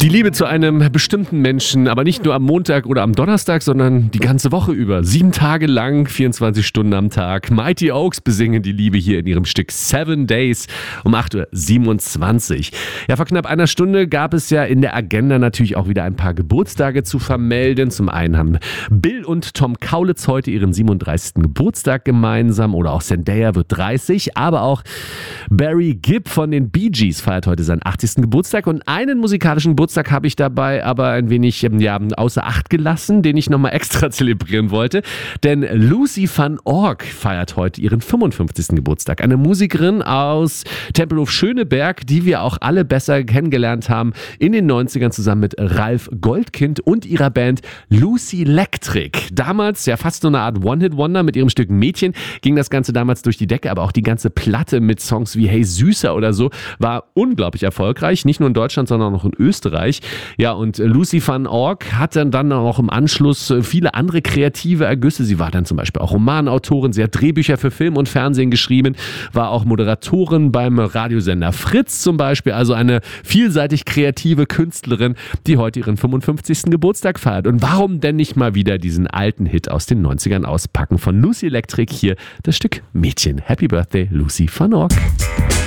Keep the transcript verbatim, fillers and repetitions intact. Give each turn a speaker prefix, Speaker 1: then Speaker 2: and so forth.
Speaker 1: Die Liebe zu einem bestimmten Menschen, aber nicht nur am Montag oder am Donnerstag, sondern die ganze Woche über. Sieben Tage lang, vierundzwanzig Stunden am Tag. Mighty Oaks besingen die Liebe hier in ihrem Stück Seven Days um acht Uhr siebenundzwanzig. Ja, vor knapp einer Stunde gab es ja in der Agenda natürlich auch wieder ein paar Geburtstage zu vermelden. Zum einen haben Bill und Tom Kaulitz heute ihren siebenunddreißigsten Geburtstag gemeinsam oder auch Zendaya wird dreißig, aber auch Barry Gibb von den Bee Gees feiert heute seinen achtzigsten Geburtstag und einen musikalischen Geburtstag habe ich dabei aber ein wenig ja, außer Acht gelassen, den ich nochmal extra zelebrieren wollte. Denn Lucy van Ork feiert heute ihren fünfundfünfzigsten Geburtstag. Eine Musikerin aus Tempelhof Schöneberg, die wir auch alle besser kennengelernt haben in den neunzigern zusammen mit Ralf Goldkind und ihrer Band Lucy Electric. Damals ja fast so eine Art One-Hit-Wonder mit ihrem Stück Mädchen ging das Ganze damals durch die Decke, aber auch die ganze Platte mit Songs wie Hey Süßer oder so war unglaublich erfolgreich. Nicht nur in Deutschland, sondern auch in Österreich. Ja, und Lucy van Ork hat dann, dann auch im Anschluss viele andere kreative Ergüsse. Sie war dann zum Beispiel auch Romanautorin, sie hat Drehbücher für Film und Fernsehen geschrieben, war auch Moderatorin beim Radiosender Fritz zum Beispiel. Also eine vielseitig kreative Künstlerin, die heute ihren fünfundfünfzigsten Geburtstag feiert. Und warum denn nicht mal wieder diesen alten Hit aus den neunzigern auspacken von Lucy Electric? Hier das Stück Mädchen. Happy Birthday, Lucy van Ork.